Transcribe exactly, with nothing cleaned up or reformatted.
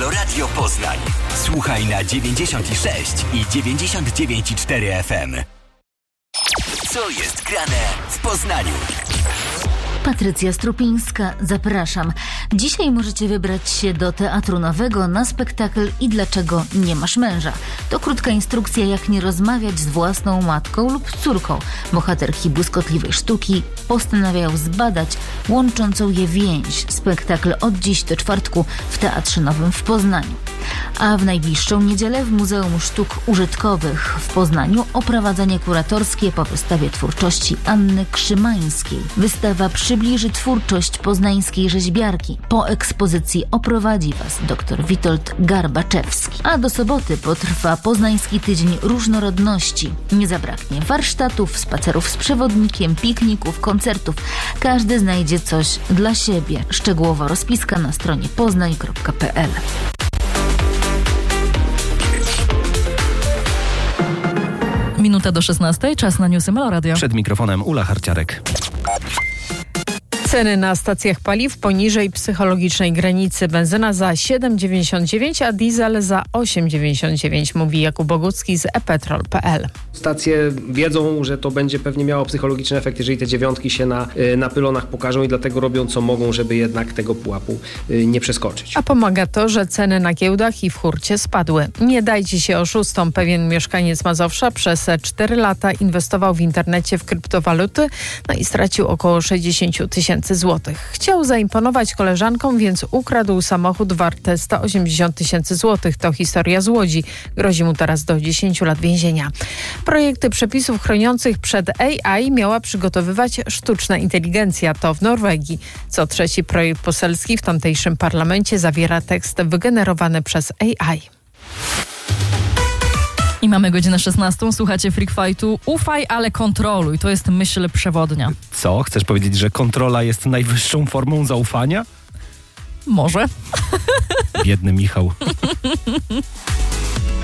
Halo Radio Poznań. Słuchaj na dziewięćdziesiąt sześć i dziewięćdziesiąt dziewięć i cztery F M. Co jest grane w Poznaniu? Patrycja Strupińska, zapraszam. Dzisiaj możecie wybrać się do Teatru Nowego na spektakl I dlaczego nie masz męża. To krótka instrukcja, jak nie rozmawiać z własną matką lub córką. Bohaterki błyskotliwej sztuki postanawiają zbadać łączącą je więź. Spektakl od dziś do czwartku w Teatrze Nowym w Poznaniu. A w najbliższą niedzielę w Muzeum Sztuk Użytkowych w Poznaniu oprowadzenie kuratorskie po wystawie twórczości Anny Krzymańskiej. Wystawa przybliży twórczość poznańskiej rzeźbiarki. Po ekspozycji oprowadzi Was dr Witold Garbaczewski. A do soboty potrwa Poznański Tydzień Różnorodności. Nie zabraknie warsztatów, spacerów z przewodnikiem, pikników, koncertów. Każdy znajdzie coś dla siebie. Szczegółowa rozpiska na stronie poznań kropka p l. Minuta do szesnastej, czas na newsy Halo Radio. Przed mikrofonem Ula Harciarek. Ceny na stacjach paliw poniżej psychologicznej granicy. Benzyna za siedem dziewięćdziesiąt dziewięć, a diesel za osiem dziewięćdziesiąt dziewięć, mówi Jakub Bogucki z e petrol kropka p l. Stacje wiedzą, że to będzie pewnie miało psychologiczny efekt, jeżeli te dziewiątki się na, na pylonach pokażą i dlatego robią co mogą, żeby jednak tego pułapu nie przeskoczyć. A pomaga to, że ceny na giełdach i w hurcie spadły. Nie dajcie się oszustom. Pewien mieszkaniec Mazowsza przez cztery lata inwestował w internecie w kryptowaluty, no i stracił około sześćdziesiąt tysięcy złotych. Chciał zaimponować koleżankom, więc ukradł samochód warty sto osiemdziesiąt tysięcy złotych. To historia z Łodzi. Grozi mu teraz do dziesięciu lat więzienia. Projekty przepisów chroniących przed A I miała przygotowywać sztuczna inteligencja. To w Norwegii. Co trzeci projekt poselski w tamtejszym parlamencie zawiera tekst wygenerowany przez A I. I mamy godzinę szesnastą. Słuchacie Freak Fightu. Ufaj, ale kontroluj. To jest myśl przewodnia. Co? Chcesz powiedzieć, że kontrola jest najwyższą formą zaufania? Może. Biedny Michał.